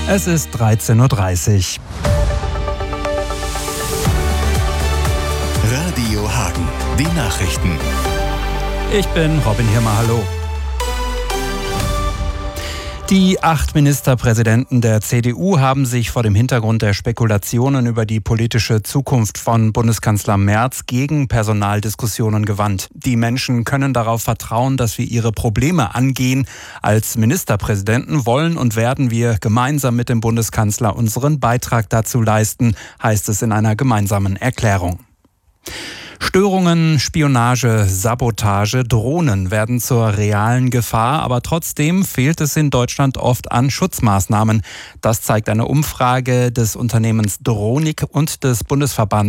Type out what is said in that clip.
Es ist 13:30 Uhr. Radio Hagen, die Nachrichten. Ich bin Robin Hirmer, hallo. Die 8 Ministerpräsidenten der CDU haben sich vor dem Hintergrund der Spekulationen über die politische Zukunft von Bundeskanzler Merz gegen Personaldiskussionen gewandt. Die Menschen können darauf vertrauen, dass wir ihre Probleme angehen. Als Ministerpräsidenten wollen und werden wir gemeinsam mit dem Bundeskanzler unseren Beitrag dazu leisten, heißt es in einer gemeinsamen Erklärung. Störungen, Spionage, Sabotage, Drohnen werden zur realen Gefahr, aber trotzdem fehlt es in Deutschland oft an Schutzmaßnahmen. Das zeigt eine Umfrage des Unternehmens Dronik und des Bundesverbands